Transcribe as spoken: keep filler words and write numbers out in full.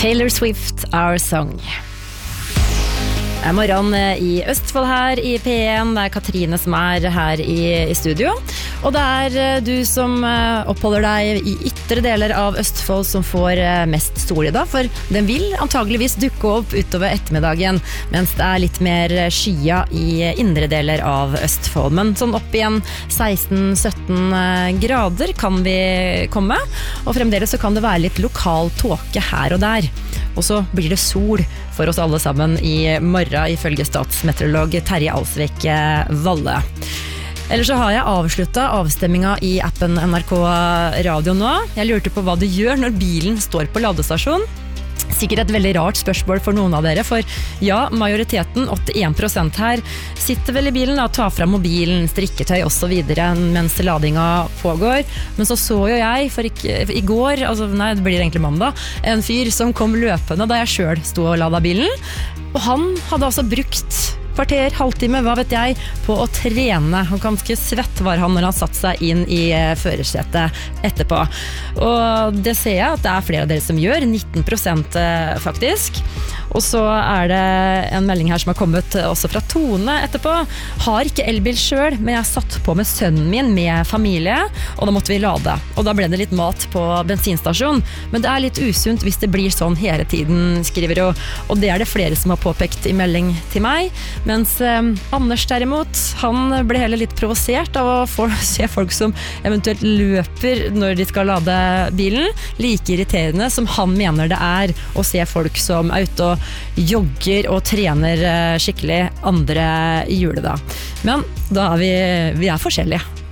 Taylor Swift, Our Song. Det er morgen i Østfold her i P en. Det er Katrine som er her i, i studio. Og det er du som oppholder deg i ytre deler av Østfold som får mest sol i dag, for den vil antageligvis dukke opp utover ettermiddagen, mens det er litt mer skya i indre deler av Østfold. Men sånn opp igjen seksten sytten grader kan vi komme, og fremdeles så kan det være litt lokal tåke her og der. Og så blir det sol for oss alle sammen i morgen, ifølge statsmeteorolog Terje Alsvik Valle. Ellers så har jeg avsluttet avstemminga i appen N R K Radio nå. Jeg lurte på hva du gjør når bilen står på ladestasjon. Sikkert et veldig rart spørsmål for noen av dere, for ja, majoriteten, åttien prosent her, sitter vel i bilen og tar frem mobilen, strikketøy og så videre mens ladinga pågår. Men så så jo jeg, for, ikke, for i går, altså nei, det blir egentlig mandag, en fyr som kom løpende da jeg selv sto og ladet bilen, og han hadde altså brukt kvarter, halvtime, hva vet jeg, på å trene. Og ganske svett var han når han satt seg inn i førersetet etterpå. Og det ser jeg at det er flere av dere som gjør, nitten prosent faktisk. Og så er det en melding her som har kommet også fra Tone etterpå. Har ikke elbil selv, men jeg satt på med sønnen min med familie, og da måtte vi lade. Og da ble det litt mat på bensinstasjon. Men det er litt usunt hvis det blir sånn hele tiden, skriver hun. Og det er det flere som har påpekt i melding til meg. Mens eh, Anders derimot, han ble heller litt provosert av å få, se folk som eventuelt løper når de skal lade bilen. Like irriterende som han mener det er å se folk som er ute og jogger og trener eh, skikkelig andre juledag. Men da er vi, vi er forskjellige.